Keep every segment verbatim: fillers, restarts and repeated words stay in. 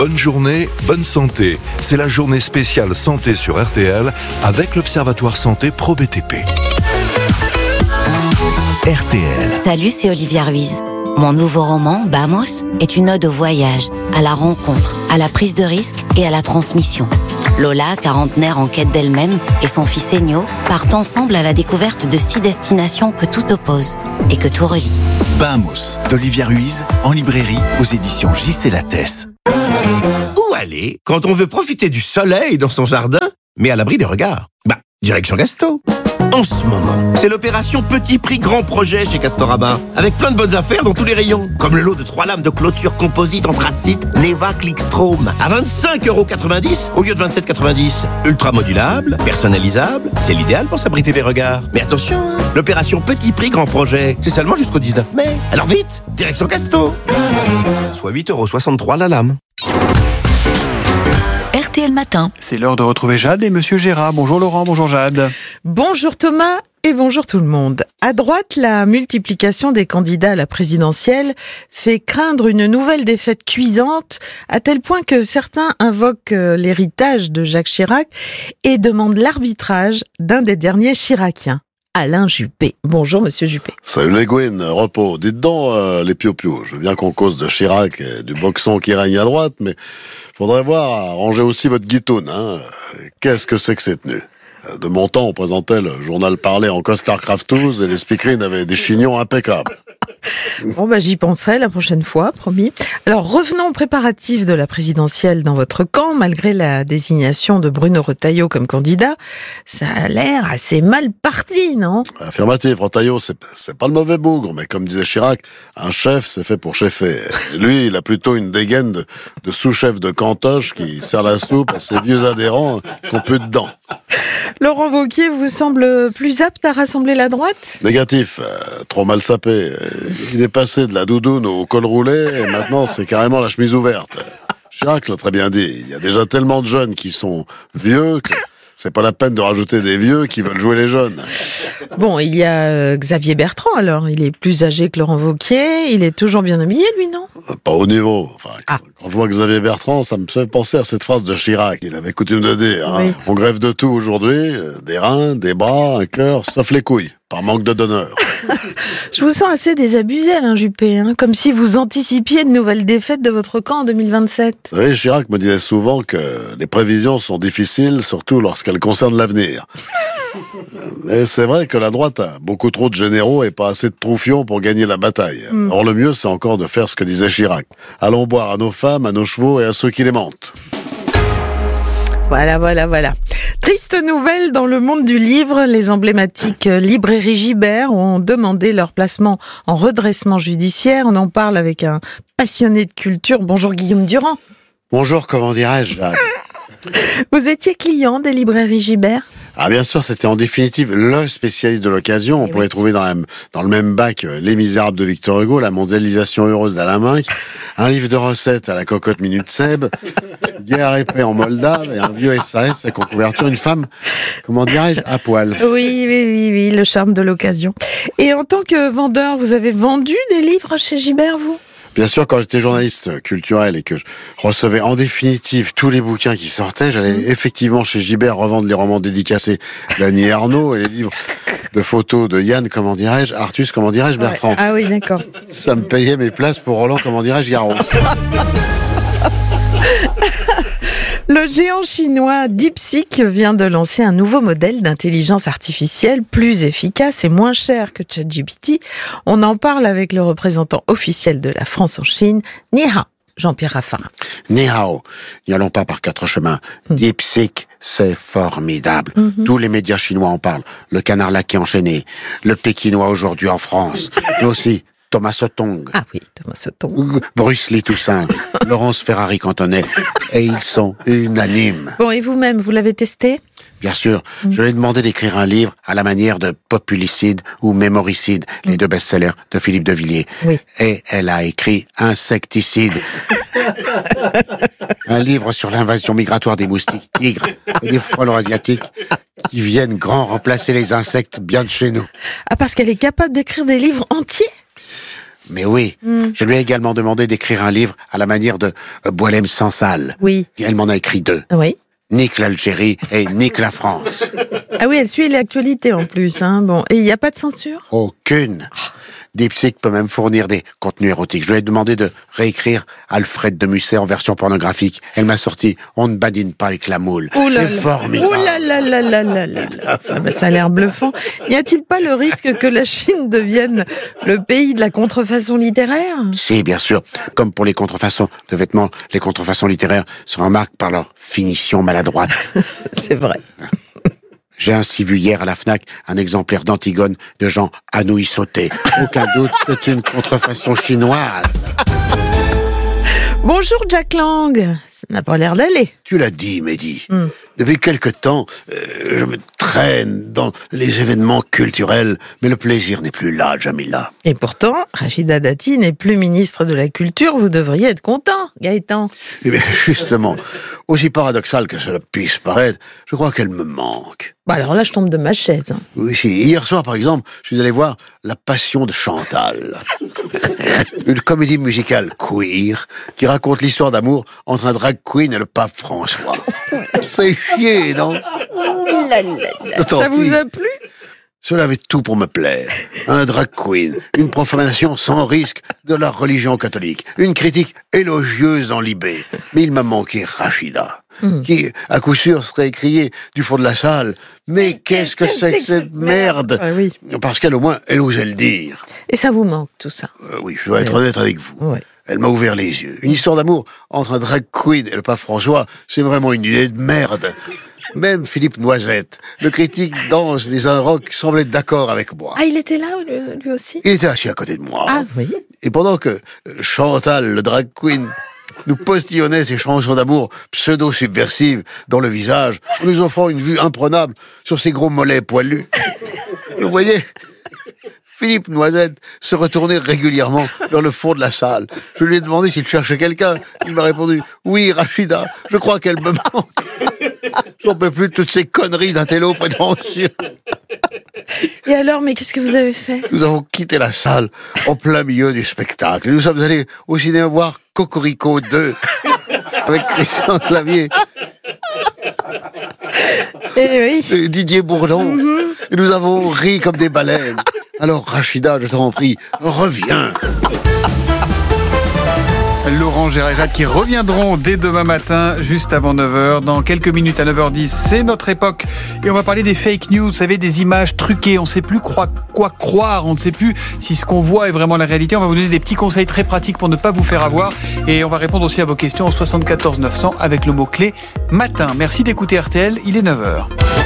Bonne journée, bonne santé. C'est la journée spéciale santé sur R T L avec l'Observatoire Santé Pro B T P. R T L. Salut, c'est Olivia Ruiz. Mon nouveau roman, Vamos, est une ode au voyage, à la rencontre, à la prise de risque et à la transmission. Lola, quarantenaire en quête d'elle-même, et son fils Ennio partent ensemble à la découverte de six destinations que tout oppose et que tout relie. Vamos, d'Olivia Ruiz, en librairie aux éditions J C Lattès. Où aller quand on veut profiter du soleil dans son jardin, mais à l'abri des regards? Bah, direction Gasto. En ce moment, c'est l'opération Petit Prix Grand Projet chez Castorama, avec plein de bonnes affaires dans tous les rayons, comme le lot de trois lames de clôture composite anthracite Neva Clickstrom à vingt-cinq euros quatre-vingt-dix au lieu de vingt-sept euros quatre-vingt-dix. Ultra modulable, personnalisable, c'est l'idéal pour s'abriter des regards. Mais attention, l'opération Petit Prix Grand Projet, c'est seulement jusqu'au dix-neuf mai. Alors vite, direction Casto. Soit huit euros soixante-trois la lame. R T L Matin. C'est l'heure de retrouver Jade et Monsieur Gérard. Bonjour Laurent, bonjour Jade. Bonjour Thomas et bonjour tout le monde. À droite, la multiplication des candidats à la présidentielle fait craindre une nouvelle défaite cuisante, à tel point que certains invoquent l'héritage de Jacques Chirac et demandent l'arbitrage d'un des derniers chiraciens, Alain Juppé. Bonjour Monsieur Juppé. Salut les Gwyn, repos. Dites donc, euh, les pio-pio, je veux bien qu'on cause de Chirac et du boxon qui règne à droite, mais faudrait voir à ranger aussi votre guitoune. Hein. Qu'est-ce que c'est que ces tenues? De mon temps, on présentait le journal parlé en costard crafteuse et les speakerines avaient des chignons impeccables. Bon, bah, j'y penserai la prochaine fois, promis. Alors, revenons aux préparatifs de la présidentielle dans votre camp. Malgré la désignation de Bruno Retailleau comme candidat, ça a l'air assez mal parti, non? Affirmatif, Retailleau, c'est, c'est pas le mauvais bougre, mais comme disait Chirac, un chef, c'est fait pour cheffer. Et lui, il a plutôt une dégaine de, de sous-chef de cantoche qui sert la soupe à ses vieux adhérents qu'on peut dedans. Laurent Wauquiez vous semble plus apte à rassembler la droite? Négatif, euh, trop mal sapé. Il est passé de la doudoune au col roulé et maintenant c'est carrément la chemise ouverte. Chirac l'a très bien dit, il y a déjà tellement de jeunes qui sont vieux que c'est pas la peine de rajouter des vieux qui veulent jouer les jeunes. Bon, il y a euh, Xavier Bertrand alors, il est plus âgé que Laurent Wauquiez, il est toujours bien habillé lui, non? Pas au niveau. Enfin, ah. Quand je vois Xavier Bertrand, ça me fait penser à cette phrase de Chirac. Il avait coutume de dire, hein, oui. On grève de tout aujourd'hui, des reins, des bras, un cœur, sauf les couilles, par manque de donneur. Je vous sens assez désabusé, Alain Juppé, hein, comme si vous anticipiez une nouvelle défaite de votre camp en deux mille vingt-sept. Vous savez, Chirac me disait souvent que les prévisions sont difficiles, surtout lorsqu'elles concernent l'avenir. Et c'est vrai que la droite a beaucoup trop de généraux et pas assez de troufions pour gagner la bataille. Mm. Or, le mieux, c'est encore de faire ce que disait Chirac. Allons boire à nos femmes, à nos chevaux et à ceux qui les mentent. Voilà, voilà, voilà. Triste nouvelle dans le monde du livre. Les emblématiques librairies Gibert ont demandé leur placement en redressement judiciaire. On en parle avec un passionné de culture. Bonjour Guillaume Durand. Bonjour, comment dirais-je? Vous étiez client des librairies Gibert? Ah bien sûr, c'était en définitive le spécialiste de l'occasion. On Et pourrait oui. trouver dans, la, dans le même bac Les Misérables de Victor Hugo, La mondialisation heureuse d'Alain Minck, un livre de recettes à la cocotte Minute Seb, Guerre et paix en Moldave et un vieux S A S avec en couverture une femme, comment dirais-je, à poil. Oui, oui, oui, oui, le charme de l'occasion. Et en tant que vendeur, vous avez vendu des livres chez Gibert, vous? Bien sûr, quand j'étais journaliste culturel et que je recevais en définitive tous les bouquins qui sortaient, j'allais mmh. effectivement chez Gibert revendre les romans dédicacés d'Annie Ernaux et les livres de photos de Yann, comment dirais-je, Artus, comment dirais-je, Bertrand. Ouais. Ah oui, d'accord. Ça me payait mes places pour Roland, comment dirais-je, Garros. Le géant chinois DeepSeek vient de lancer un nouveau modèle d'intelligence artificielle plus efficace et moins cher que ChatGPT. On en parle avec le représentant officiel de la France en Chine, Ni Hao, Jean-Pierre Raffarin. Ni hao, n'y allons pas par quatre chemins. Mmh. DeepSeek, c'est formidable. Mmh. Tous les médias chinois en parlent. Le canard laqué enchaîné, le pékinois aujourd'hui en France, mais aussi Thomas Sotong. Ah oui, Thomas Sotong. Bruce Lee Toussaint, Laurence Ferrari Cantonnet. Et ils sont unanimes. Bon, et vous-même, vous l'avez testé? Bien sûr. Mmh. Je lui ai demandé d'écrire un livre à la manière de Populicide ou Mémoricide, mmh. les deux best-sellers de Philippe de Villiers. Oui. Et elle a écrit Insecticide. Un livre sur l'invasion migratoire des moustiques tigres et des frelons asiatiques qui viennent grand remplacer les insectes bien de chez nous. Ah, parce qu'elle est capable d'écrire des livres entiers? Mais oui, Mm. je lui ai également demandé d'écrire un livre à la manière de euh, Boualem Sansal. Oui. Et elle m'en a écrit deux. Oui. Nique l'Algérie et nique la France. Ah oui, elle suit l'actualité en plus. Hein. Bon. Et il n'y a pas de censure? Aucune. Dipsic peut même fournir des contenus érotiques. Je lui ai demandé de réécrire Alfred de Musset en version pornographique. Elle m'a sorti « On ne badine pas avec la moule ». Ouh là C'est là. formidable. Ouh là là là là là là là. Ah bah, ça a l'air bluffant. N'y a-t-il pas le risque que la Chine devienne le pays de la contrefaçon littéraire? Si, bien sûr. Comme pour les contrefaçons de vêtements, les contrefaçons littéraires se remarquent par leur finition maladroite. C'est vrai. J'ai ainsi vu hier à la Fnac un exemplaire d'Antigone de Jean Anouilh Sauté. Aucun doute, c'est une contrefaçon chinoise. Bonjour Jack Lang. Ça n'a pas l'air d'aller. Tu l'as dit, Mehdi. Mm. Depuis quelque temps, euh, je me traîne dans les événements culturels, mais le plaisir n'est plus là, Jamila. Et pourtant, Rachida Dati n'est plus ministre de la Culture. Vous devriez être content, Gaëtan. Eh bien, justement, aussi paradoxal que cela puisse paraître, je crois qu'elle me manque. Bah alors là, je tombe de ma chaise. Oui, si. Hier soir, par exemple, je suis allé voir La Passion de Chantal. Une comédie musicale queer qui raconte l'histoire d'amour entre un drag queen et le pape François. C'est chier, non? Ouh là là là. Tant Ça vous pis. a plu? Cela avait tout pour me plaire. Un drag queen, une profanation sans risque de la religion catholique, une critique élogieuse dans l'Ibé. Mais il m'a manqué Rachida, Mm. qui, à coup sûr, serait écriée du fond de la salle. Mais qu'est-ce que c'est que cette merde? Ah oui. Parce qu'elle, au moins, elle osait le dire. Et ça vous manque, tout ça? Euh, oui, je dois être honnête avec vous. Ouais. Elle m'a ouvert les yeux. Une histoire d'amour entre un drag queen et le pape François, c'est vraiment une idée de merde. Même Philippe Noisette, le critique danse des un rock, semblait d'accord avec moi. Ah, il était là, lui, lui aussi? Il était assis à côté de moi. Ah, oui. Et pendant que Chantal, le drag queen, nous postillonnait ses chansons d'amour pseudo-subversives dans le visage, en nous offrant une vue imprenable sur ses gros mollets poilus. Vous voyez, Philippe Noisette se retournait régulièrement vers le fond de la salle. Je lui ai demandé s'il cherchait quelqu'un. Il m'a répondu « Oui, Rachida, je crois qu'elle me manque. J'en peux plus de toutes ces conneries d'intello prétentieux. » Et alors, mais qu'est-ce que vous avez fait? Nous avons quitté la salle en plein milieu du spectacle. Nous sommes allés au cinéma voir Cocorico deux avec Christian Clavier Eh oui. et Didier Bourdon. Et nous avons ri comme des baleines. Alors, Rachida, je t'en prie, reviens. Laurent Gérard et Jade qui reviendront dès demain matin, juste avant neuf heures. Dans quelques minutes, à neuf heures dix, c'est notre époque. Et on va parler des fake news, vous savez, des images truquées. On ne sait plus quoi, quoi croire, on ne sait plus si ce qu'on voit est vraiment la réalité. On va vous donner des petits conseils très pratiques pour ne pas vous faire avoir. Et on va répondre aussi à vos questions au soixante-quatorze neuf cents avec le mot-clé matin. Merci d'écouter R T L, il est neuf heures.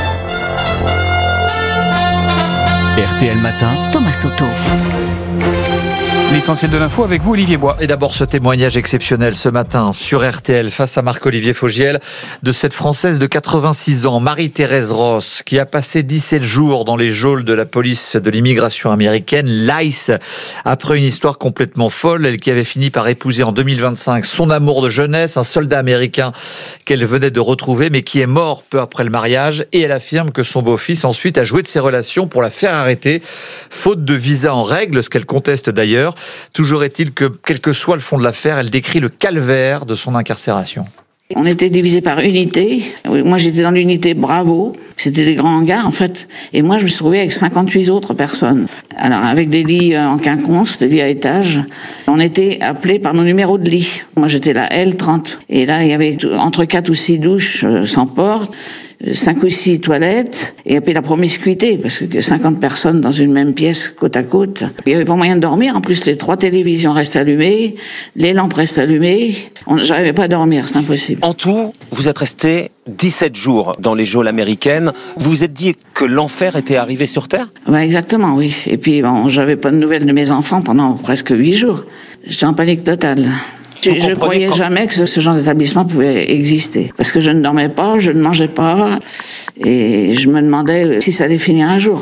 R T L Matin, Thomas Soto. L'essentiel de l'info avec vous, Olivier Bois. Et d'abord ce témoignage exceptionnel ce matin sur R T L face à Marc-Olivier Fogiel de cette Française de quatre-vingt-six ans, Marie-Thérèse Ross, qui a passé dix-sept jours dans les geôles de la police de l'immigration américaine, l'I C E, après une histoire complètement folle. Elle qui avait fini par épouser en deux mille vingt-cinq son amour de jeunesse, un soldat américain qu'elle venait de retrouver, mais qui est mort peu après le mariage. Et elle affirme que son beau-fils ensuite a joué de ses relations pour la faire arrêter, faute de visa en règle, ce qu'elle conteste d'ailleurs. Toujours est-il que, quel que soit le fond de l'affaire, elle décrit le calvaire de son incarcération. On était divisé par unité. Moi, j'étais dans l'unité Bravo. C'était des grands hangars, en fait. Et moi, je me suis trouvée avec cinquante-huit autres personnes. Alors, avec des lits en quinconce, des lits à étage. On était appelés par nos numéros de lit. Moi, j'étais la L trente. Et là, il y avait entre quatre ou six douches sans porte, cinq ou six toilettes, et puis la promiscuité, parce que cinquante personnes dans une même pièce, côte à côte. Il n'y avait pas moyen de dormir. En plus, les trois télévisions restent allumées, les lampes restent allumées. On, j'arrivais pas à dormir, c'est impossible. En tout, vous êtes resté dix-sept jours dans les geôles américaines. Vous vous êtes dit que l'enfer était arrivé sur Terre ? Ben exactement, oui. Et puis, bon, j'avais pas de nouvelles de mes enfants pendant presque huit jours. J'étais en panique totale. Je ne croyais quand... jamais que ce genre d'établissement pouvait exister. Parce que je ne dormais pas, je ne mangeais pas, et je me demandais si ça allait finir un jour.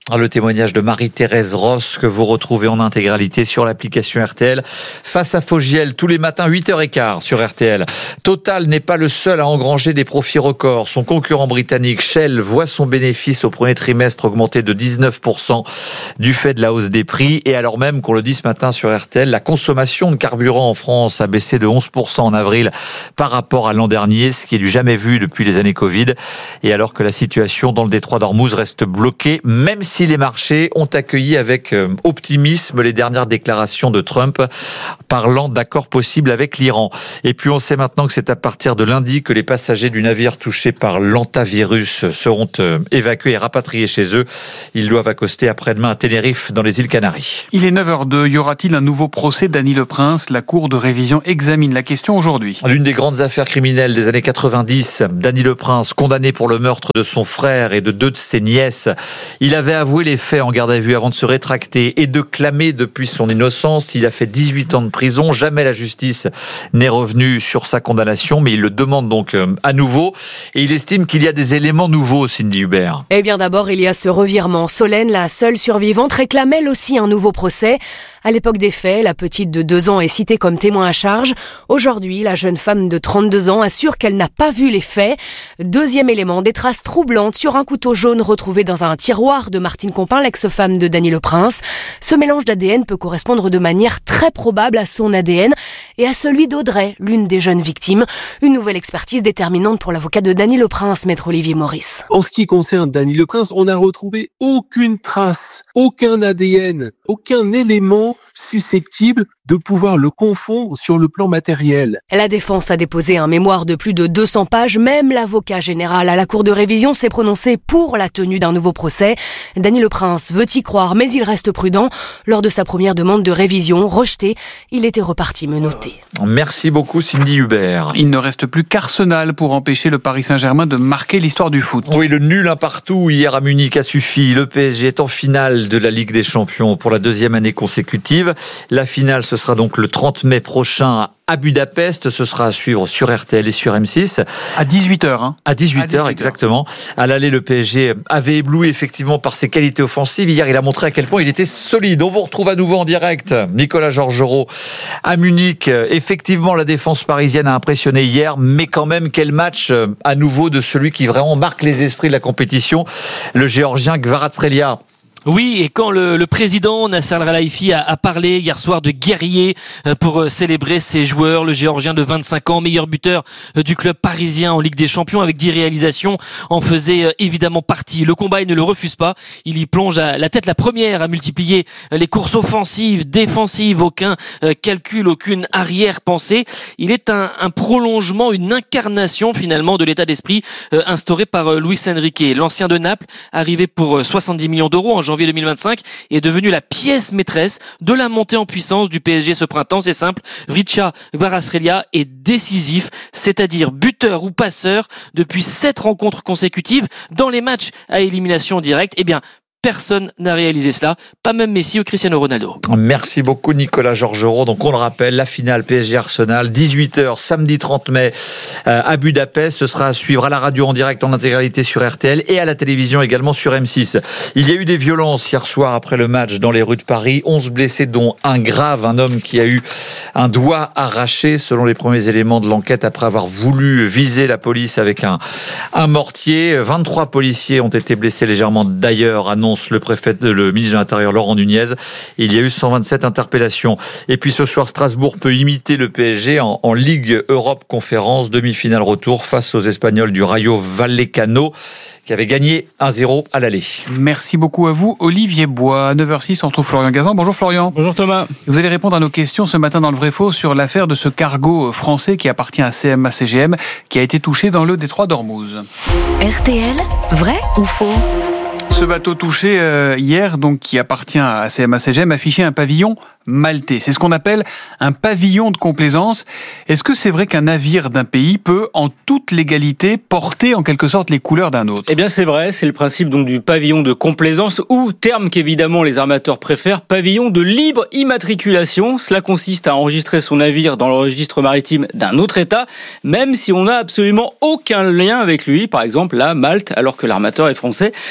Le témoignage de Marie-Thérèse Ross que vous retrouvez en intégralité sur l'application R T L. Face à Fogiel, tous les matins, huit heures quinze sur R T L. Total n'est pas le seul à engranger des profits records. Son concurrent britannique Shell voit son bénéfice au premier trimestre augmenter de dix-neuf pour cent du fait de la hausse des prix. Et alors même qu'on le dit ce matin sur R T L, la consommation de carburant en France a baissé de onze pour cent en avril par rapport à l'an dernier, ce qui est du jamais vu depuis les années Covid. Et alors que la situation dans le détroit d'Ormuz reste bloquée, même si Si les marchés ont accueilli avec optimisme les dernières déclarations de Trump parlant d'accords possibles avec l'Iran. Et puis on sait maintenant que c'est à partir de lundi que les passagers du navire touché par l'hantavirus seront évacués et rapatriés chez eux. Ils doivent accoster après-demain à Tenerife dans les îles Canaries. Il est neuf heures deux. Y aura-t-il un nouveau procès d'Annie Le Prince? La Cour de révision examine la question aujourd'hui. L'une des grandes affaires criminelles des années quatre-vingt-dix, d'Annie Le Prince, condamné pour le meurtre de son frère et de deux de ses nièces. Il avait avoué les faits en garde à vue avant de se rétracter et de clamer depuis son innocence. Il a fait dix-huit ans de prison. Jamais la justice n'est revenue sur sa condamnation, mais il le demande donc à nouveau. Et il estime qu'il y a des éléments nouveaux, Cindy Hubert. Eh bien d'abord, il y a ce revirement. Solène, la seule survivante, réclame elle aussi un nouveau procès. À l'époque des faits, la petite de deux ans est citée comme témoin à charge. Aujourd'hui, la jeune femme de trente-deux ans assure qu'elle n'a pas vu les faits. Deuxième élément, des traces troublantes sur un couteau jaune retrouvé dans un tiroir de Martine Compin, l'ex-femme de Dany Le Prince. Ce mélange d'A D N peut correspondre de manière très probable à son A D N et à celui d'Audrey, l'une des jeunes victimes. Une nouvelle expertise déterminante pour l'avocat de Dany Le Prince, maître Olivier Maurice. En ce qui concerne Dany Le Prince, on n'a retrouvé aucune trace, aucun A D N, aucun élément susceptible de pouvoir le confondre sur le plan matériel. La défense a déposé un mémoire de plus de deux cents pages. Même l'avocat général à la Cour de révision s'est prononcé pour la tenue d'un nouveau procès. Dany Le Prince veut y croire, mais il reste prudent. Lors de sa première demande de révision, rejetée, il était reparti menotté. Merci beaucoup Cindy Hubert. Il ne reste plus qu'Arsenal pour empêcher le Paris Saint-Germain de marquer l'histoire du foot. Oui, le nul un partout hier à Munich a suffi. Le P S G est en finale de la Ligue des Champions pour la deuxième année consécutive. La finale, ce sera donc le trente mai prochain à Budapest. Ce sera à suivre sur R T L et sur M six. À dix-huit heures. Hein. À dix-huit heures, exactement. À l'aller, le P S G avait ébloui effectivement par ses qualités offensives. Hier, il a montré à quel point il était solide. On vous retrouve à nouveau en direct. Nicolas Georgerot à Munich. Effectivement, la défense parisienne a impressionné hier, mais quand même, quel match à nouveau de celui qui vraiment marque les esprits de la compétition, le Géorgien Kvaratskhelia. Oui, et quand le, le président Nasser Al-Khelaifi a, a parlé hier soir de guerrier pour célébrer ses joueurs, le Géorgien de vingt-cinq ans, meilleur buteur du club parisien en Ligue des Champions avec dix réalisations, en faisait évidemment partie. Le combat, il ne le refuse pas. Il y plonge à la tête la première à multiplier les courses offensives, défensives, aucun calcul, aucune arrière-pensée. Il est un, un prolongement, une incarnation finalement de l'état d'esprit instauré par Luis Enrique. L'ancien de Naples, arrivé pour soixante-dix millions d'euros en janvier deux mille vingt-cinq, est devenu la pièce maîtresse de la montée en puissance du P S G ce printemps. C'est simple, Richa Kvaratskhelia est décisif, c'est-à-dire buteur ou passeur depuis sept rencontres consécutives dans les matchs à élimination directe. Eh bien, personne n'a réalisé cela, pas même Messi ou Cristiano Ronaldo. Merci beaucoup Nicolas Georgerot. Donc on le rappelle, la finale P S G Arsenal, dix-huit heures, samedi trente mai euh, à Budapest. Ce sera à suivre à la radio en direct en intégralité sur R T L et à la télévision également sur M six. Il y a eu des violences hier soir après le match dans les rues de Paris. onze blessés dont un grave, un homme qui a eu un doigt arraché selon les premiers éléments de l'enquête après avoir voulu viser la police avec un, un mortier. vingt-trois policiers ont été blessés légèrement d'ailleurs, annonce le préfet, le ministre de l'Intérieur Laurent Nunez. Il y a eu cent vingt-sept interpellations. Et puis ce soir, Strasbourg peut imiter le P S G en, en Ligue Europe Conférence, demi-finale retour face aux Espagnols du Rayo Vallecano, qui avait gagné un zéro à l'aller. Merci beaucoup à vous, Olivier Bois. À neuf heures six, on retrouve Florian Gazan. Bonjour Florian. Bonjour Thomas. Vous allez répondre à nos questions ce matin dans le Vrai-Faux sur l'affaire de ce cargo français qui appartient à C M A C G M, qui a été touché dans le détroit d'Ormuz. R T L, vrai ou faux ? Ce bateau touché euh, hier, donc qui appartient à C M A C G M, affichait un pavillon maltais. C'est ce qu'on appelle un pavillon de complaisance. Est-ce que c'est vrai qu'un navire d'un pays peut, en toute légalité, porter en quelque sorte les couleurs d'un autre ? Eh bien c'est vrai, c'est le principe donc du pavillon de complaisance, ou terme qu'évidemment les armateurs préfèrent, pavillon de libre immatriculation. Cela consiste à enregistrer son navire dans le registre maritime d'un autre État, même si on n'a absolument aucun lien avec lui, par exemple là, Malte, alors que l'armateur est français. Pour ce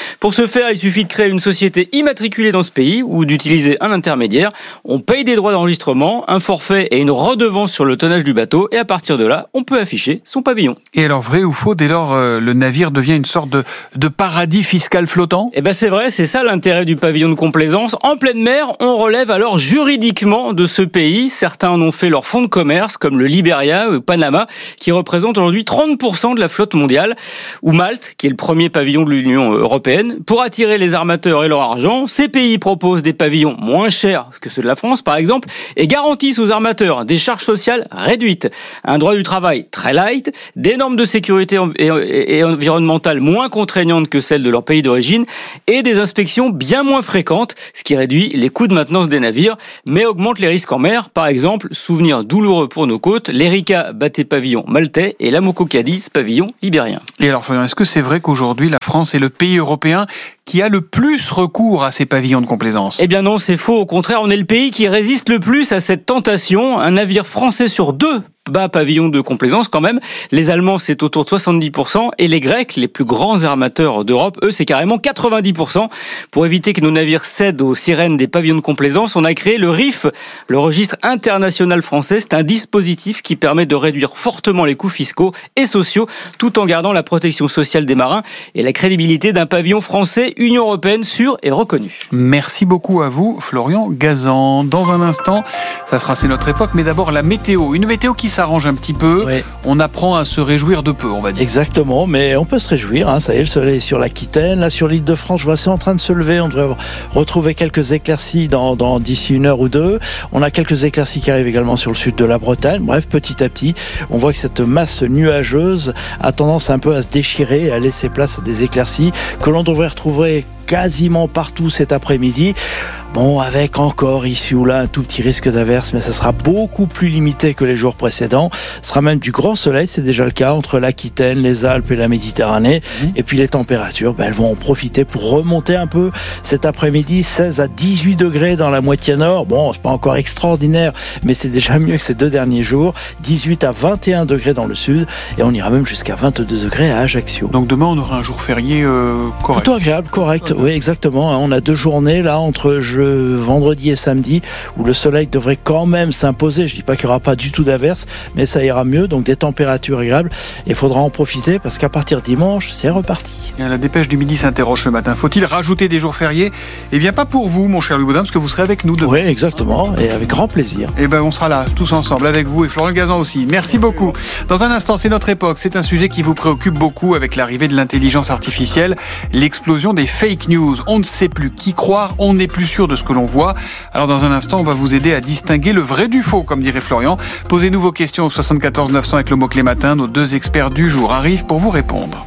ce faire, il suffit de créer une société immatriculée dans ce pays ou d'utiliser un intermédiaire. On paye des droits d'enregistrement, un forfait et une redevance sur le tonnage du bateau et à partir de là, on peut afficher son pavillon. Et alors, vrai ou faux, dès lors, euh, le navire devient une sorte de, de paradis fiscal flottant ? Eh ben c'est vrai, c'est ça l'intérêt du pavillon de complaisance. En pleine mer, on relève alors juridiquement de ce pays. Certains en ont fait leur fonds de commerce, comme le Liberia ou Panama, qui représente aujourd'hui trente pour cent de la flotte mondiale, ou Malte, qui est le premier pavillon de l'Union européenne. Pour attirer les armateurs et leur argent, ces pays proposent des pavillons moins chers que ceux de la France, par exemple, et garantissent aux armateurs des charges sociales réduites, un droit du travail très light, des normes de sécurité et environnementale moins contraignantes que celles de leur pays d'origine, et des inspections bien moins fréquentes, ce qui réduit les coûts de maintenance des navires, mais augmente les risques en mer. Par exemple, souvenir douloureux pour nos côtes, l'Erika battait pavillon maltais et l'Amoco Cadiz pavillon libérien. Et alors, Florian, est-ce que c'est vrai qu'aujourd'hui, la France est le pays européen qui a le plus recours à ces pavillons de complaisance? Eh bien non, c'est faux. Au contraire, on est le pays qui résiste le plus à cette tentation. Un navire français sur deux bat pavillon de complaisance quand même. Les Allemands, c'est autour de soixante-dix pour cent. Et les Grecs, les plus grands armateurs d'Europe, eux, c'est carrément quatre-vingt-dix pour cent. Pour éviter que nos navires cèdent aux sirènes des pavillons de complaisance, on a créé le R I F, le registre international français. C'est un dispositif qui permet de réduire fortement les coûts fiscaux et sociaux, tout en gardant la protection sociale des marins et la crédibilité d'un pavillon français Union européenne sûr et reconnu. Merci beaucoup à vous, Florian Gazan. Dans un instant, ça sera c'est notre époque, mais d'abord la météo. Une météo qui s'arrange un petit peu. Oui. On apprend à se réjouir de peu, on va dire. Exactement, mais on peut se réjouir. Hein. Ça y est, le soleil est sur l'Aquitaine. Là, sur l'île de France, je vois c'est en train de se lever. On devrait retrouver quelques éclaircies dans, dans, d'ici une heure ou deux. On a quelques éclaircies qui arrivent également sur le sud de la Bretagne. Bref, petit à petit, on voit que cette masse nuageuse a tendance un peu à se déchirer et à laisser place à des éclaircies que l'on devrait retrouver quasiment partout cet après-midi. Bon, avec encore ici ou là un tout petit risque d'averse, mais ça sera beaucoup plus limité que les jours précédents. Ce sera même du grand soleil, c'est déjà le cas entre l'Aquitaine, les Alpes et la Méditerranée. Mmh. Et puis les températures, ben, elles vont en profiter pour remonter un peu cet après-midi. seize à dix-huit degrés dans la moitié nord. Bon, c'est pas encore extraordinaire, mais c'est déjà mieux que ces deux derniers jours. dix-huit à vingt et un degrés dans le sud. Et on ira même jusqu'à vingt-deux degrés à Ajaccio. Donc demain, on aura un jour férié euh, correct. Plutôt agréable, correct. Oui, exactement. On a deux journées là entre je, vendredi et samedi où le soleil devrait quand même s'imposer. Je dis pas qu'il n'y aura pas du tout d'averse, mais ça ira mieux. Donc des températures agréables. Et il faudra en profiter parce qu'à partir de dimanche, c'est reparti. Et la dépêche du midi s'interroge ce matin. Faut-il rajouter des jours fériés? Eh bien, pas pour vous, mon cher Louis Baudin, parce que vous serez avec nous demain. Oui, exactement. Et avec grand plaisir. Eh ben, on sera là, tous ensemble, avec vous et Florian Gazan aussi. Merci beaucoup. Dans un instant, c'est notre époque. C'est un sujet qui vous préoccupe beaucoup avec l'arrivée de l'intelligence artificielle, l'explosion des fake news. On ne sait plus qui croire, on n'est plus sûr de ce que l'on voit. Alors dans un instant, on va vous aider à distinguer le vrai du faux, comme dirait Florian. Posez-nous vos questions au soixante-quatorze neuf cents avec le mot-clé matin. Nos deux experts du jour arrivent pour vous répondre.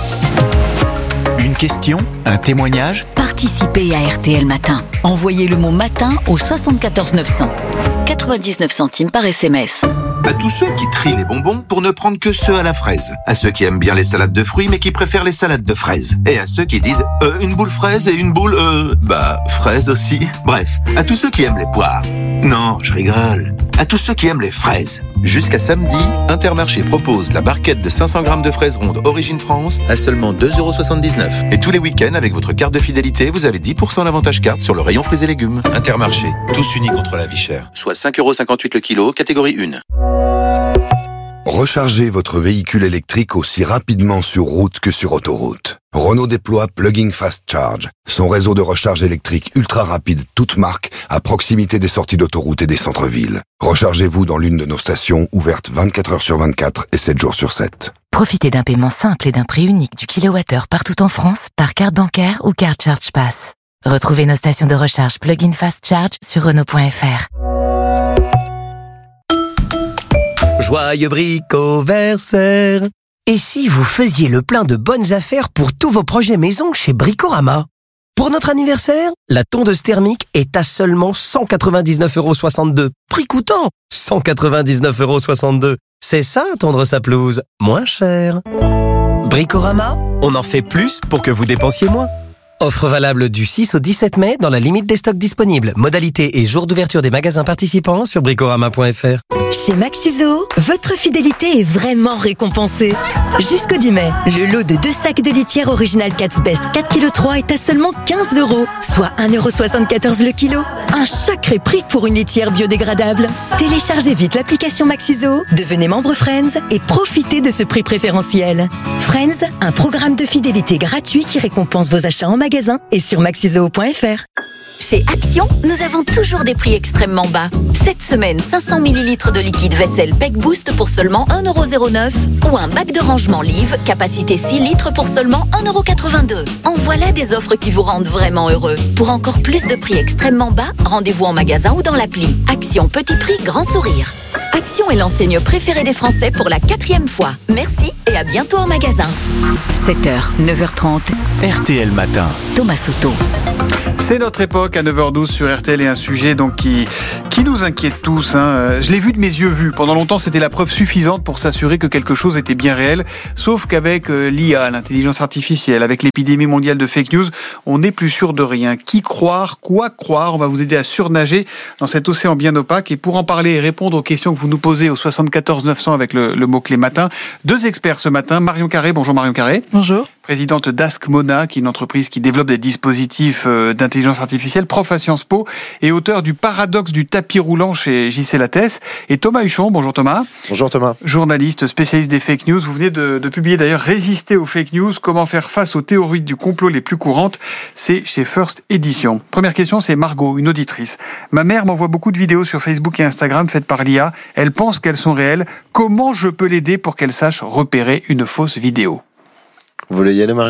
Une question, un témoignage? Participez à R T L Matin. Envoyez le mot matin au soixante-quatorze neuf cents. quatre-vingt-dix-neuf centimes par S M S. À tous ceux qui trient les bonbons pour ne prendre que ceux à la fraise. À ceux qui aiment bien les salades de fruits mais qui préfèrent les salades de fraises. Et à ceux qui disent euh, une boule fraise et une boule euh... bah fraise aussi. Bref, à tous ceux qui aiment les poires. Non, je rigole. À tous ceux qui aiment les fraises. Jusqu'à samedi, Intermarché propose la barquette de cinq cents grammes de fraises rondes Origine France à seulement deux euros soixante-dix-neuf. Et tous les week-ends, avec votre carte de fidélité, vous avez dix pour cent d'avantage carte sur le rayon fruits et légumes. Intermarché, tous unis contre la vie chère. Soit cinq euros cinquante-huit le kilo, catégorie un. Rechargez votre véhicule électrique aussi rapidement sur route que sur autoroute. Renault déploie Plug-in Fast Charge, son réseau de recharge électrique ultra rapide, toute marque, à proximité des sorties d'autoroute et des centres-villes. Rechargez-vous dans l'une de nos stations, ouvertes vingt-quatre heures sur vingt-quatre et sept jours sur sept. Profitez d'un paiement simple et d'un prix unique du kilowattheure partout en France, par carte bancaire ou carte Charge Pass. Retrouvez nos stations de recharge Plug-in Fast Charge sur Renault point F R. Joyeux bricoversaire. Et si vous faisiez le plein de bonnes affaires pour tous vos projets maison chez Bricorama? Pour notre anniversaire, la tondeuse thermique est à seulement cent quatre-vingt-dix-neuf euros soixante-deux. Prix coûtant cent quatre-vingt-dix-neuf euros soixante-deux. C'est ça, tondre sa pelouse, moins cher. Bricorama, on en fait plus pour que vous dépensiez moins. Offre valable du six au dix-sept mai dans la limite des stocks disponibles. Modalité et jour d'ouverture des magasins participants sur bricorama point f r. Chez Maxiso, votre fidélité est vraiment récompensée. Jusqu'au dix mai, le lot de deux sacs de litière original Cat's Best quatre virgule trois kilos est à seulement quinze euros, soit un euro soixante-quatorze le kilo. Un sacré prix pour une litière biodégradable. Téléchargez vite l'application Maxiso, devenez membre Friends et profitez de ce prix préférentiel. Friends, un programme de fidélité gratuit qui récompense vos achats en magasin et sur maxiso point f r. Chez Action, nous avons toujours des prix extrêmement bas. Cette semaine, cinq cents millilitres de liquide vaisselle Peck Boost pour seulement un euro zéro neuf ou un bac de rangement Live, capacité six litres pour seulement un euro quatre-vingt-deux. En voilà des offres qui vous rendent vraiment heureux. Pour encore plus de prix extrêmement bas, rendez-vous en magasin ou dans l'appli. Action Petit Prix Grand Sourire. Action est l'enseigne préférée des Français pour la quatrième fois. Merci et à bientôt en magasin. sept heures, neuf heures trente. R T L Matin. Thomas Soto. C'est notre époque à neuf heures douze sur R T L et un sujet donc qui, qui nous inquiète tous. Hein. Je l'ai vu de mes yeux vus. Pendant longtemps, c'était la preuve suffisante pour s'assurer que quelque chose était bien réel. Sauf qu'avec euh, l'I A, l'intelligence artificielle, avec l'épidémie mondiale de fake news, on n'est plus sûr de rien. Qui croire, quoi croire? On va vous aider à surnager dans cet océan bien opaque. Et pour en parler et répondre aux questions que vous nous posez au soixante-quatorze neuf cents avec le, le mot-clé matin, deux experts ce matin. Marion Carré, bonjour Marion Carré. Bonjour. Présidente d'Ask Mona, qui est une entreprise qui développe des dispositifs d'intelligence artificielle, prof à Sciences Po et auteur du paradoxe du tapis roulant chez J C Lattès. Et Thomas Huchon, bonjour Thomas. Bonjour Thomas. Journaliste, spécialiste des fake news. Vous venez de, de publier d'ailleurs Résister aux fake news, comment faire face aux théories du complot les plus courantes. C'est chez First Edition. Première question, c'est Margot, une auditrice. Ma mère m'envoie beaucoup de vidéos sur Facebook et Instagram faites par l'I A. Elle pense qu'elles sont réelles. Comment je peux l'aider pour qu'elle sache repérer une fausse vidéo? Vous voulez y aller, Marion ?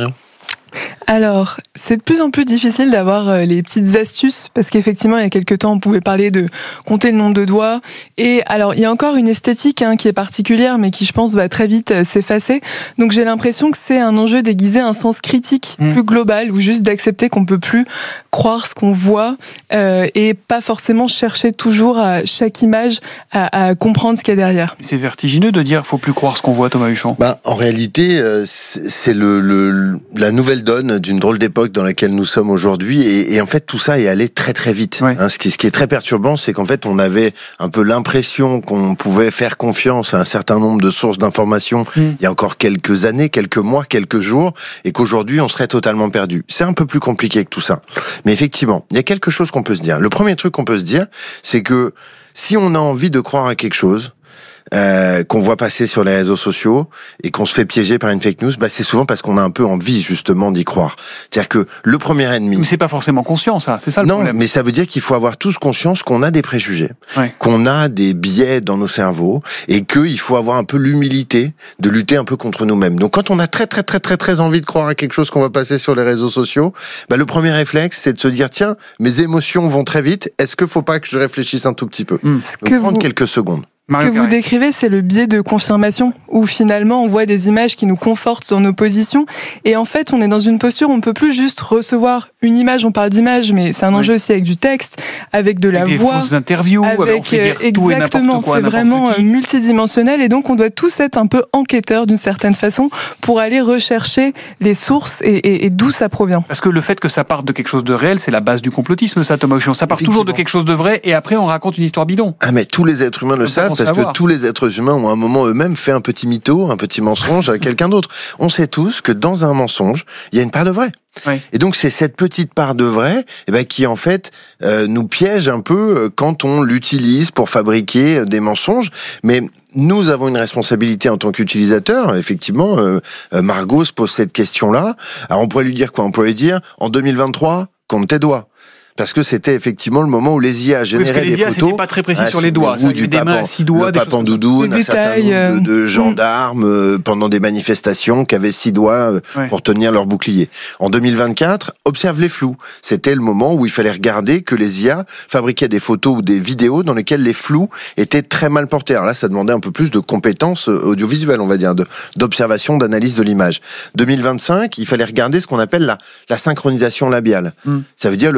Alors, c'est de plus en plus difficile d'avoir les petites astuces, parce qu'effectivement, il y a quelques temps, on pouvait parler de compter le nombre de doigts. Et alors, il y a encore une esthétique hein, qui est particulière, mais qui, je pense, va très vite euh, s'effacer. Donc, j'ai l'impression que c'est un enjeu d'aiguiser un sens critique mmh. plus global, ou juste d'accepter qu'on peut plus croire ce qu'on voit, euh, et pas forcément chercher toujours à chaque image à, à comprendre ce qu'il y a derrière. C'est vertigineux de dire faut plus croire ce qu'on voit, Thomas Huchon. Bah, en réalité, euh, c'est le, le, la nouvelle donne d'une drôle d'époque dans laquelle nous sommes aujourd'hui, et, et en fait tout ça est allé très très vite. Ouais. Hein, ce, qui, ce qui est très perturbant, c'est qu'en fait on avait un peu l'impression qu'on pouvait faire confiance à un certain nombre de sources d'informations mmh. il y a encore quelques années, quelques mois, quelques jours, et qu'aujourd'hui on serait totalement perdu. C'est un peu plus compliqué que tout ça. Mais effectivement, il y a quelque chose qu'on peut se dire. Le premier truc qu'on peut se dire, c'est que si on a envie de croire à quelque chose, Euh, qu'on voit passer sur les réseaux sociaux et qu'on se fait piéger par une fake news, bah c'est souvent parce qu'on a un peu envie justement d'y croire. C'est-à-dire que le premier ennemi... Mais c'est pas forcément conscient ça, c'est ça le non, problème. Non, mais ça veut dire qu'il faut avoir tous conscience qu'on a des préjugés, ouais. qu'on a des biais dans nos cerveaux et qu'il faut avoir un peu l'humilité de lutter un peu contre nous-mêmes. Donc quand on a très très très très très envie de croire à quelque chose qu'on va passer sur les réseaux sociaux, bah le premier réflexe c'est de se dire tiens, mes émotions vont très vite, est-ce qu'il faut pas que je réfléchisse un tout petit peu? mmh. Donc, prendre vous... quelques secondes. Ce que vous décrivez, c'est le biais de confirmation, où finalement on voit des images qui nous confortent dans nos positions, et en fait on est dans une posture où on ne peut plus juste recevoir une image, on parle d'image, mais c'est un enjeu oui. aussi avec du texte, avec de la avec voix, des fausses interviews, avec on fait dire exactement, tout et n'importe quoi, c'est vraiment qui. multidimensionnel, et donc on doit tous être un peu enquêteurs d'une certaine façon pour aller rechercher les sources et, et, et d'où ça provient. Parce que le fait que ça parte de quelque chose de réel, c'est la base du complotisme, ça, Thomas Huchon. Ça part toujours de quelque chose de vrai, et après on raconte une histoire bidon. Ah mais tous les êtres humains le savent. Parce que tous les êtres humains ont à un moment eux-mêmes fait un petit mytho, un petit mensonge à quelqu'un d'autre. On sait tous que dans un mensonge, il y a une part de vrai. Oui. Et donc c'est cette petite part de vrai eh ben, qui en fait euh, nous piège un peu quand on l'utilise pour fabriquer des mensonges. Mais nous avons une responsabilité en tant qu'utilisateurs. Effectivement, euh, Margot se pose cette question-là. Alors on pourrait lui dire quoi? On pourrait lui dire en deux mille vingt-trois, compte tes doigts. Parce que c'était effectivement le moment où les I A généraient oui, des photos. C'était pas très précis ah, sur les doigts. Ça, du papan, doigts, le papan doudoune, un certain nombre de, de gendarmes euh, pendant des manifestations qui avaient six doigts euh, ouais. pour tenir leur bouclier. En deux mille vingt-quatre, observe les flous. C'était le moment où il fallait regarder que les I A fabriquaient des photos ou des vidéos dans lesquelles les flous étaient très mal portés. Alors là, ça demandait un peu plus de compétences audiovisuelles, on va dire, de, d'observation, d'analyse de l'image. deux mille vingt-cinq, il fallait regarder ce qu'on appelle la, la synchronisation labiale. Mm. Ça veut dire le fait que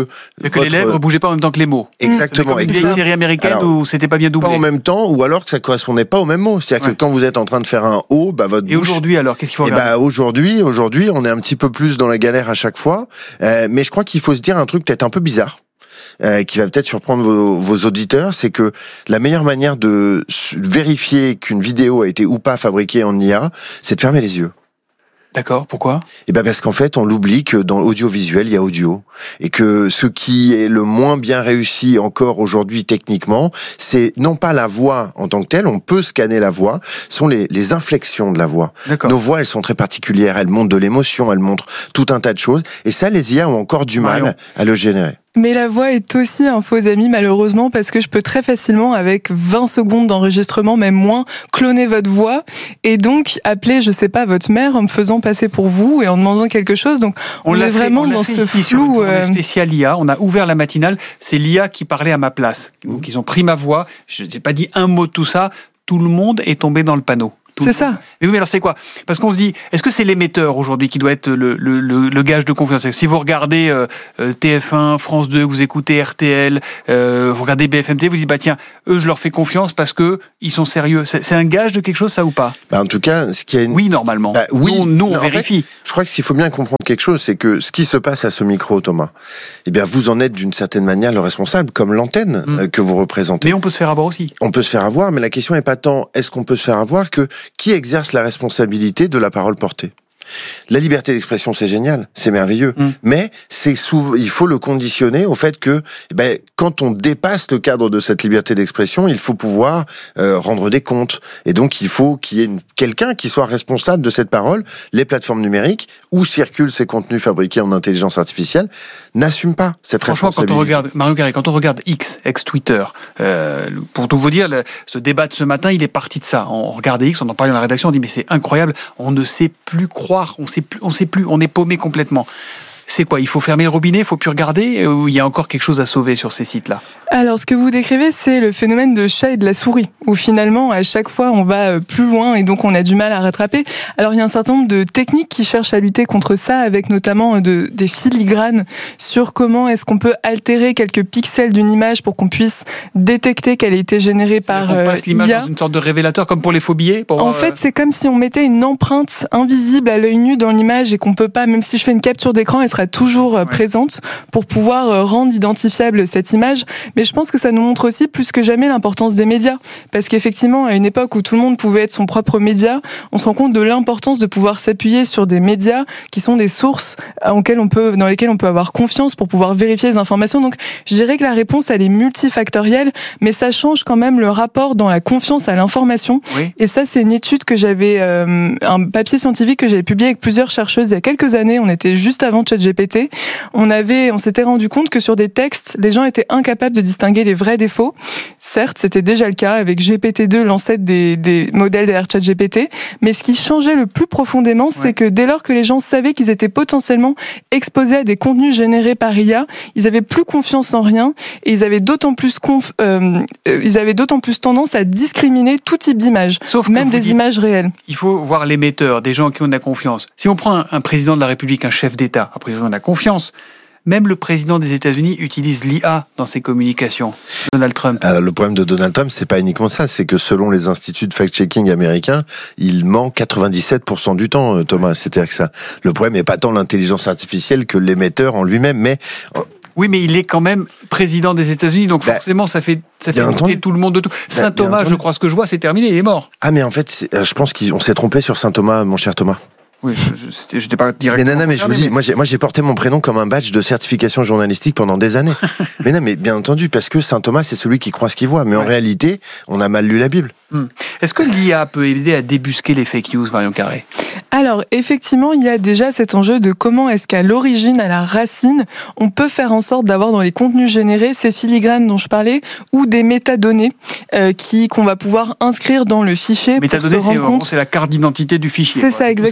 que Et que votre... les lèvres bougeaient pas en même temps que les mots. Exactement. Une vieille série américaine Alors, où c'était pas bien doublé. Pas en même temps, ou alors que ça correspondait pas au même mot. C'est-à-dire ouais. que quand vous êtes en train de faire un O, bah votre Et bouche... aujourd'hui alors, qu'est-ce qu'il faut regarder bah, aujourd'hui, aujourd'hui, on est un petit peu plus dans la galère à chaque fois. Euh, mais je crois qu'il faut se dire un truc peut-être un peu bizarre. Euh, qui va peut-être surprendre vos, vos auditeurs, c'est que la meilleure manière de vérifier qu'une vidéo a été ou pas fabriquée en I A, c'est de fermer les yeux. D'accord, pourquoi ? Eh ben parce qu'en fait, on l'oublie que dans l'audiovisuel, il y a audio. Et que ce qui est le moins bien réussi encore aujourd'hui techniquement, c'est non pas la voix en tant que telle, on peut scanner la voix, sont les, les inflexions de la voix. D'accord. Nos voix, elles sont très particulières, elles montrent de l'émotion, elles montrent tout un tas de choses. Et ça, les I A ont encore du Marion. mal à le générer. Mais la voix est aussi un faux ami, malheureusement, parce que je peux très facilement, avec vingt secondes d'enregistrement, même moins, cloner votre voix et donc appeler, je sais pas, votre mère en me faisant passer pour vous et en demandant quelque chose. Donc, on, on est fait, vraiment on dans ce ici, flou. On est spécial I A. On a ouvert la matinale. C'est l'I A qui parlait à ma place. Donc, ils ont pris ma voix. Je n'ai pas dit un mot de tout ça. Tout le monde est tombé dans le panneau. C'est ça. Mais oui, mais alors c'est quoi ? Parce qu'on se dit, est-ce que c'est l'émetteur aujourd'hui qui doit être le, le, le, le gage de confiance ? Si vous regardez euh, T F un, France deux, vous écoutez R T L, euh, vous regardez B F M T, vous dites, bah tiens, eux, je leur fais confiance parce que ils sont sérieux. C'est, c'est un gage de quelque chose, ça ou pas ? Bah en tout cas, ce qui a une... Oui, normalement. Bah, oui, nous, nous on non, vérifie. En fait, je crois que s'il faut bien comprendre quelque chose, c'est que ce qui se passe à ce micro, Thomas, eh bien, vous en êtes d'une certaine manière le responsable, comme l'antenne mmh. que vous représentez. Mais on peut se faire avoir aussi. On peut se faire avoir, mais la question n'est pas tant est-ce qu'on peut se faire avoir que qui exerce la responsabilité de la parole portée. La liberté d'expression, c'est génial, c'est merveilleux, mmh. mais c'est souvent, il faut le conditionner au fait que, eh ben, quand on dépasse le cadre de cette liberté d'expression, il faut pouvoir euh, rendre des comptes, et donc il faut qu'il y ait une, quelqu'un qui soit responsable de cette parole. Les plateformes numériques où circulent ces contenus fabriqués en intelligence artificielle n'assument pas cette Franchement, responsabilité. Quand on regarde, Marion Carré, quand on regarde X, ex-Twitter, euh, pour tout vous dire, le, ce débat de ce matin, il est parti de ça. On regardait X, on en parlait dans la rédaction, on dit mais c'est incroyable, on ne sait plus croire. On sait plus, on sait plus, on est paumé complètement. C'est quoi ? Il faut fermer le robinet, il faut plus regarder, ou il y a encore quelque chose à sauver sur ces sites-là ? Alors, ce que vous décrivez, c'est le phénomène de chat et de la souris, où finalement, à chaque fois, on va plus loin et donc on a du mal à rattraper. Alors, il y a un certain nombre de techniques qui cherchent à lutter contre ça, avec notamment de, des filigranes sur comment est-ce qu'on peut altérer quelques pixels d'une image pour qu'on puisse détecter qu'elle a été générée par on passe l'image I A. Dans une sorte de révélateur, comme pour les faux billets. Pour en voir, fait, euh... c'est comme si on mettait une empreinte invisible à l'œil nu dans l'image et qu'on peut pas, même si je fais une capture d'écran, elle sera toujours ouais. présente pour pouvoir rendre identifiable cette image. Mais je pense que ça nous montre aussi plus que jamais l'importance des médias. Parce qu'effectivement, à une époque où tout le monde pouvait être son propre média, on se rend compte de l'importance de pouvoir s'appuyer sur des médias qui sont des sources auxquelles on peut, dans lesquelles on peut avoir confiance pour pouvoir vérifier les informations. Donc, je dirais que la réponse, elle est multifactorielle, mais ça change quand même le rapport dans la confiance à l'information. Oui. Et ça, c'est une étude que j'avais, euh, un papier scientifique que j'avais publié avec plusieurs chercheuses il y a quelques années. On était juste avant ChatGPT. On avait, on s'était rendu compte que sur des textes, les gens étaient incapables de distinguer les vrais des faux. Certes, c'était déjà le cas avec G P T deux, l'ancêtre des, des modèles derrière ChatGPT. Mais ce qui changeait le plus profondément, c'est ouais. que dès lors que les gens savaient qu'ils étaient potentiellement exposés à des contenus générés par I A, ils avaient plus confiance en rien et ils avaient d'autant plus conf, euh, ils avaient d'autant plus tendance à discriminer tout type d'image, Sauf même des dites, images réelles. Il faut voir l'émetteur, des gens qui ont de la confiance. Si on prend un, un président de la République, un chef d'État, a priori on a confiance. Même le président des États-Unis utilise l'I A dans ses communications. Donald Trump. Alors, le problème de Donald Trump, c'est pas uniquement ça, c'est que selon les instituts de fact-checking américains, il ment quatre-vingt-dix-sept pour cent du temps, Thomas. C'est-à-dire que ça, le problème n'est pas tant l'intelligence artificielle que l'émetteur en lui-même, mais oui, mais il est quand même président des États-Unis, donc bah, forcément, ça fait ça fait monter tout le monde de tout. Bah, Saint Thomas, je crois ce que je vois, c'est terminé, il est mort. Ah, mais en fait, je pense qu'on s'est trompé sur Saint Thomas, mon cher Thomas. Oui, je n'étais pas directement. Mais non, non, mais je vous dis, moi j'ai, moi j'ai porté mon prénom comme un badge de certification journalistique pendant des années. mais non, mais bien entendu, parce que Saint Thomas, c'est celui qui croit ce qu'il voit. Mais ouais. en réalité, on a mal lu la Bible. Hum. Est-ce que l'I A peut aider à débusquer les fake news, Marion Carré ? Alors, effectivement, il y a déjà cet enjeu de comment est-ce qu'à l'origine, à la racine, on peut faire en sorte d'avoir dans les contenus générés ces filigranes dont je parlais ou des métadonnées euh, qui, qu'on va pouvoir inscrire dans le fichier. Métadonnées, pour se rendre c'est, compte... c'est la carte d'identité du fichier. C'est quoi. ça, exactement. Voilà.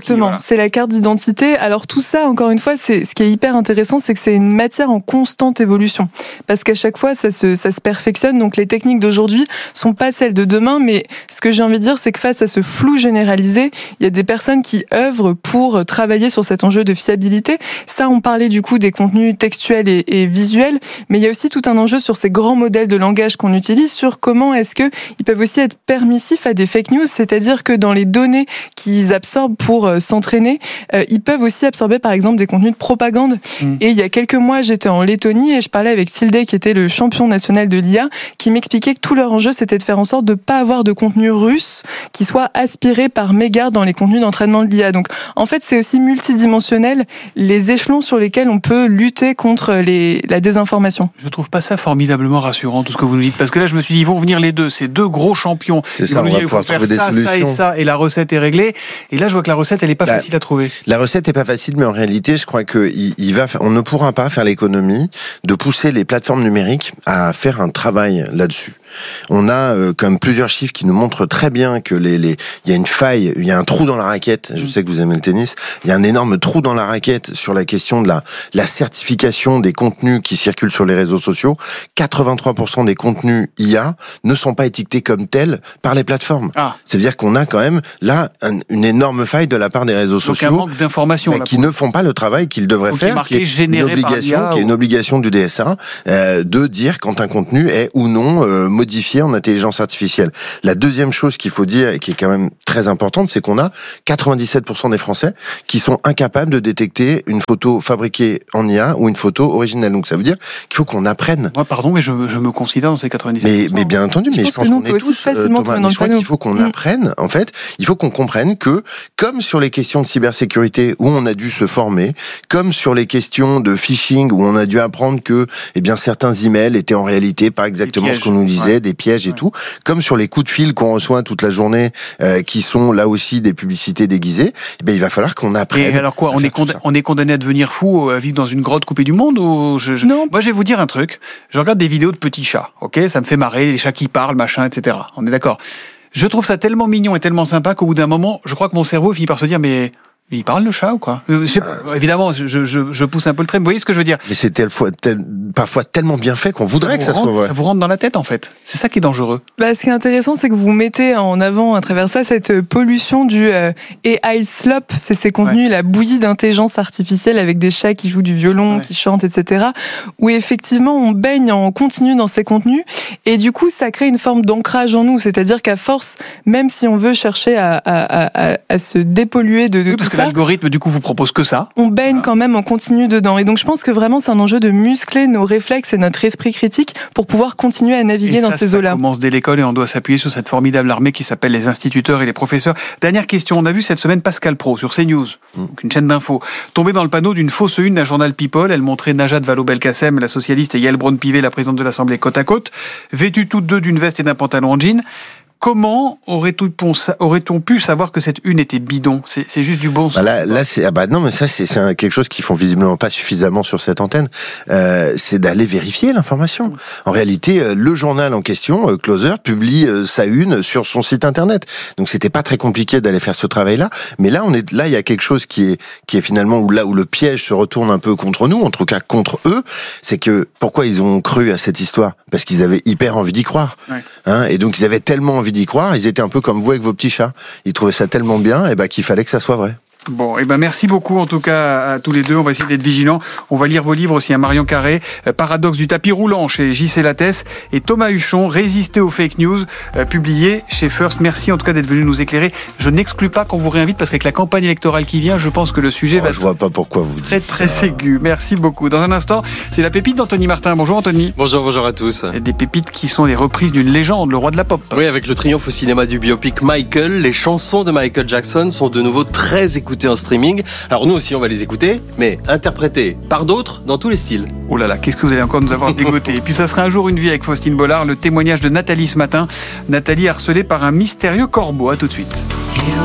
C'est la carte d'identité. Alors tout ça, encore une fois, c'est ce qui est hyper intéressant, c'est que c'est une matière en constante évolution. Parce qu'à chaque fois, ça se, ça se perfectionne. Donc les techniques d'aujourd'hui sont pas celles de demain, mais ce que j'ai envie de dire, c'est que face à ce flou généralisé, il y a des personnes qui œuvrent pour travailler sur cet enjeu de fiabilité. Ça, on parlait du coup des contenus textuels et, et visuels, mais il y a aussi tout un enjeu sur ces grands modèles de langage qu'on utilise, sur comment est-ce que ils peuvent aussi être permissifs à des fake news, c'est-à-dire que dans les données qu'ils absorbent pour euh, s'entraîner, euh, ils peuvent aussi absorber par exemple des contenus de propagande. Mmh. Et il y a quelques mois, j'étais en Lettonie et je parlais avec Tilde, qui était le champion national de l'I A, qui m'expliquait que tout leur enjeu, c'était de faire en sorte de pas avoir de contenu russe qui soit aspiré par mégarde dans les contenus d'entraînement de l'I A. Donc, en fait, c'est aussi multidimensionnel les échelons sur lesquels on peut lutter contre les, la désinformation. Je trouve pas ça formidablement rassurant, tout ce que vous nous dites, parce que là, je me suis dit, ils vont venir les deux, ces deux gros champions. C'est ils ça, vont on nous va dire, il faut faire trouver ça, des ça et ça, et la recette est réglée. Et là, je vois que la recette, elle est pas la, facile à trouver. La recette est pas facile, mais en réalité, je crois que il, il va, on ne pourra pas faire l'économie de pousser les plateformes numériques à faire un travail là-dessus. On a euh, comme plusieurs chiffres qui nous montrent très bien que les, les, il y a une faille, il y a un trou dans la raquette. Je sais que vous aimez le tennis. Il y a un énorme trou dans la raquette sur la question de la, la certification des contenus qui circulent sur les réseaux sociaux. quatre-vingt-trois pour cent des contenus I A ne sont pas étiquetés comme tels par les plateformes. Ah. C'est-à-dire qu'on a quand même là un, une énorme faille de la part des réseaux Donc sociaux. un manque d'informations. Bah, qui ne font pas le travail qu'ils devraient Donc, faire. Qui est, qui est une obligation, qui est une obligation du D S A euh, de dire quand un contenu est ou non euh, modifié en intelligence artificielle. La deuxième chose qu'il faut dire et qui est quand même très importante, c'est qu'on a quatre-vingt-dix-sept pour cent des Français qui sont incapables de détecter une photo fabriquée en I A ou une photo originelle. Donc ça veut dire qu'il faut qu'on apprenne. Moi, pardon, mais je, je me considère dans ces quatre-vingt-dix pour cent. Mais, mais bien entendu, je mais pense je pense que qu'on est tous, euh, Thomas, mais je crois qu'il faut qu'on mmh. apprenne, en fait, il faut qu'on comprenne que, comme sur les questions de cybersécurité où on a dû se former, comme sur les questions de phishing où on a dû apprendre que, eh bien, certains emails étaient en réalité pas exactement ce qu'on nous disait, ouais. des pièges et ouais. tout, comme sur les coups de fil qu'on reçoit toute la journée, euh, qui sont là aussi des publicités déguisées, eh bien, il va falloir qu'on apprenne. Et alors quoi, on est, cond- on est condamné à devenir fou, à vivre dans une grotte coupée du monde ou je, je... Non. Moi, je vais vous dire un truc. Je regarde des vidéos de petits chats, ok, ça me fait marrer, les chats qui parlent, machin, et cetera. On est d'accord. Je trouve ça tellement mignon et tellement sympa qu'au bout d'un moment, je crois que mon cerveau finit par se dire, mais il parle le chat ou quoi ? je sais pas, Évidemment, je, je, je pousse un peu le trait, mais vous voyez ce que je veux dire ? Mais c'est tel fois, tel, parfois tellement bien fait qu'on voudrait ça que ça rentre, soit vrai. Ça vous rentre dans la tête en fait. C'est ça qui est dangereux. Bah, ce qui est intéressant, c'est que vous mettez en avant à travers ça cette pollution du euh, A I slop, c'est ces contenus, ouais. la bouillie d'intelligence artificielle avec des chats qui jouent du violon, ouais. qui chantent, et cetera. Où effectivement on baigne en continu dans ces contenus et du coup ça crée une forme d'ancrage en nous, c'est-à-dire qu'à force, même si on veut chercher à, à, à, à se dépolluer de, de oui, tout parce ça, que l'algorithme du coup vous propose que ça. On baigne voilà. quand même en continu dedans. Et donc je pense que vraiment c'est un enjeu de muscler nos réflexes et notre esprit critique pour pouvoir continuer à naviguer et dans ça, ces eaux-là. Ça commence dès l'école et on doit s'appuyer sur cette formidable armée qui s'appelle les instituteurs et les professeurs. Dernière question, on a vu cette semaine Pascal Praud sur CNews, donc une chaîne d'infos, tomber dans le panneau d'une fausse une d'un journal People. Elle montrait Najat Vallaud-Belkacem, la socialiste, et Yael Braun-Pivet, la présidente de l'Assemblée, côte à côte, vêtues toutes deux d'une veste et d'un pantalon en jean. Comment aurait-on pu savoir que cette une était bidon ? C'est, c'est juste du bon sens. Bah là, là, c'est ah bah non, mais ça, c'est, c'est quelque chose qu'ils font visiblement pas suffisamment sur cette antenne. Euh, c'est d'aller vérifier l'information. En réalité, le journal en question, Closer, publie sa une sur son site internet. Donc, c'était pas très compliqué d'aller faire ce travail-là. Mais là, on est là, il y a quelque chose qui est qui est finalement où là où le piège se retourne un peu contre nous, en tout cas contre eux. C'est que pourquoi ils ont cru à cette histoire ? Parce qu'ils avaient hyper envie d'y croire. Ouais. Hein, et donc, ils avaient tellement envie d'y croire, ils étaient un peu comme vous avec vos petits chats. Ils trouvaient ça tellement bien et ben, qu'il fallait que ça soit vrai. Bon, et ben merci beaucoup en tout cas à tous les deux. On va essayer d'être vigilants. On va lire vos livres aussi, à Marion Carré, Paradoxe du tapis roulant chez J C Lattès, et Thomas Huchon, Résister aux fake news, euh, publié chez First. Merci en tout cas d'être venu nous éclairer. Je n'exclus pas qu'on vous réinvite parce qu'avec la campagne électorale qui vient, je pense que le sujet oh, va je vois pas pourquoi vous dites très très ça. aigu. Merci beaucoup. Dans un instant, c'est la pépite d'Anthony Martin. Bonjour Anthony. Bonjour, bonjour à tous. Et des pépites qui sont les reprises d'une légende, le roi de la pop. Oui, avec le triomphe au cinéma du biopic Michael, les chansons de Michael Jackson sont de nouveau très écoutées en streaming. Alors nous aussi on va les écouter, mais interprétées par d'autres dans tous les styles. Oh là là, qu'est-ce que vous allez encore nous avoir dégoté. Et puis ça sera un jour une vie avec Faustine Bollard, le témoignage de Nathalie ce matin. Nathalie harcelée par un mystérieux corbeau. À tout de suite.